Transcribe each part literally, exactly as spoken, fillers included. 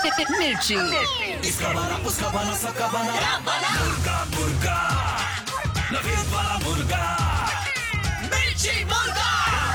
मिर्ची। इसका बना उसका बना सबका बना मुर्गा मुर्गा नवीद वाला मुर्गा मिर्ची मुर्गा।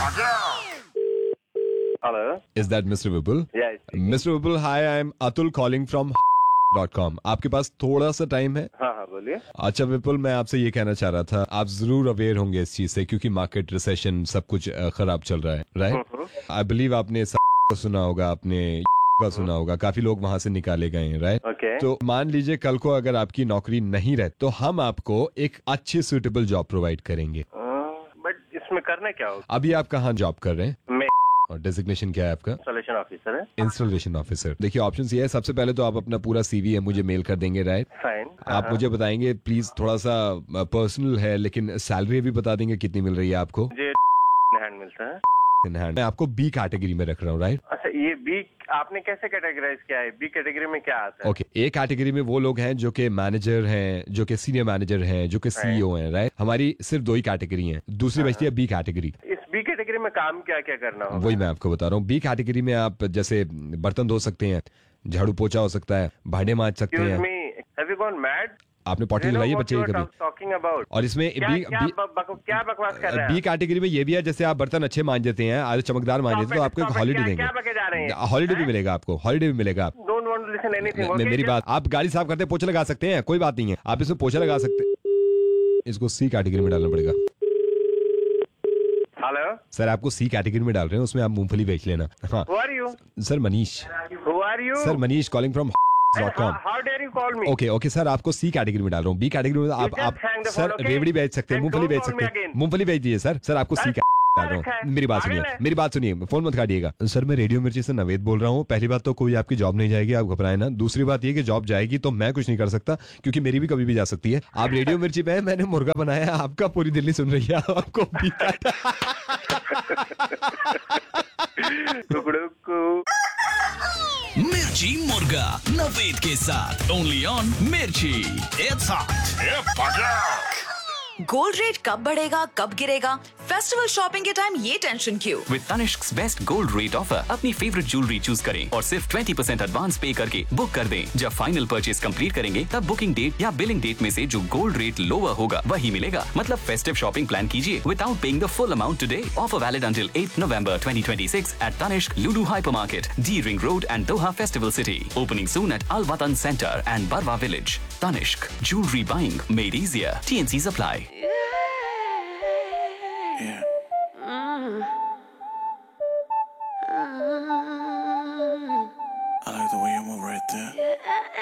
Hello. Is that Mister Vipul? Yeah. it's- Mister Vipul, hi, I'm Atul calling from dot com. आपके पास थोड़ा सा टाइम है? हाँ हाँ बोलिए. अच्छा विपुल, मैं आपसे ये कहना चाह रहा था, आप जरूर अवेयर होंगे इस चीज से क्योंकि मार्केट रिसेशन सब कुछ अ, खराब चल रहा है, राइट? आई बिलीव आपने स- को सुना होगा, आपने का सुना होगा, काफी लोग वहां से निकाले गए हैं, राइट? Okay. तो मान लीजिए कल को अगर आपकी नौकरी नहीं रहे तो हम आपको एक अच्छी सुटेबल जॉब प्रोवाइड करेंगे. बट इसमें करना क्या होगा? अभी आप कहाँ जॉब कर रहे हैं मैं और डेजिग्नेशन क्या है आपका? इंस्टॉलेशन ऑफिसर है. Installation officer. देखिए ऑप्शन ये है, सबसे पहले तो आप अपना पूरा सीवी है मुझे मेल कर देंगे, राइट? फाइन. आप मुझे बताएंगे प्लीज, थोड़ा सा पर्सनल है लेकिन सैलरी भी बता देंगे कितनी मिल रही है आपको? मुझे हैंड मिलता है. In hand. मैं आपको बी कैटेगरी में रख रहा हूँ, राइट? अच्छा ये बी आपने कैसे कैटेगराइज किया है? बी कैटेगरी में क्या आता है? ओके, ए कैटेगरी में वो लोग हैं जो कि मैनेजर हैं, जो कि सीनियर मैनेजर हैं, जो कि सीईओ हैं, राइट? हमारी सिर्फ दो ही कैटेगरी हैं, दूसरी बचती है बी कैटेगरी. इस बी कैटेगरी में काम क्या क्या करना होगा? वही मैं आपको बता रहा हूँ. बी कैटेगरी में आप जैसे बर्तन धो सकते हैं, झाड़ू पोछा हो सकता है, भांडे मांज सकते Excuse हैं. me, have you gone mad? आपने पॉटी लगाई है बच्चे की कभी? Talking about. और इसमें क्या बी क्या बी ब- बक- क्या बकवास कर रहे बी हैं? कैटेगरी में ये भी है, जैसे आप बर्तन अच्छे मांज देते हैं, आज चमकदार मांज देते हैं, तो आपको एक Stop it, हॉलीडे क्या- देंगे. क्या बके जा रहे हैं? हॉलीडे भी मिलेगा आपको, हॉलीडे भी मिलेगा. आप Don't want to listen anything. May- Okay, मेरी just- बात, आप गाड़ी साफ करते हैं पोछा लगा सकते हैं, कोई बात नहीं है, आप इसमें पोछा लगा सकते हैं. इसको सी कैटेगरी में डालना पड़ेगा. Hello. सर आपको सी कैटेगरी में डाल रहे हैं, उसमें आप मूंगफली बेच लेना. हाँ Who are you? Sir Manish. Who are you? Sir Manish calling from And dot how, com. how dare you call me? Okay okay sir, आपको सी कैटेगरी में डाल रहा हूँ. बी कैटेगरी में आप just आप hang the sir phone, okay? रेवड़ी बेच सकते हैं, Then मूंगफली don't बेच call सकते me हैं, again. मूंगफली बेच दीजिए सर. सर आपको सी That's डाल रहा रखा हूँ. है. मेरी बात पागल सुनिए, है? मेरी बात सुनिए, फोन मत काटिएगा. सर मैं रेडियो मिर्ची से नवेद बोल रहा हूँ. पहली बात तो कोई आपकी जॉब नहीं जाएगी, आप घबराए ना. दूसरी बात ये कि जॉब जाएगी तो मैं कुछ नहीं कर सकता क्योंकि मेरी भी कभी भी जा सकती है. आप रेडियो मिर्ची पे हैं, मैंने मुर्गा बनाया है, आपका पूरी दिल्ली सुन रही है. आपको बी टुकड़ों को मिर्ची मुर्गा नवीद के साथ ओनली ऑन मिर्ची. It's hot. गोल्ड रेट कब बढ़ेगा कब गिरेगा, फेस्टिवल शॉपिंग के टाइम ये टेंशन क्यों? With तनिष्क's best gold rate offer अपनी फेवरेट ज्वेलरी चूज करें और सिर्फ ट्वेंटी परसेंट एडवांस पे करके बुक कर दें. जब फाइनल परचेज कंप्लीट करेंगे तब बुकिंग डेट या बिलिंग डेट में से जो गोल्ड रेट लोअर होगा वही मिलेगा. मतलब फेस्टिव शॉपिंग प्लान कीजिए without paying the full amount today. Offer valid until eight November twenty twenty six eight Tanishq Lulu hypermarket, D ring road and Doha festival city. Opening soon eight अल वतन centre and Barwa village. Tanishq, jewelry buying made easier. T N Cs apply. I like the way you move right there.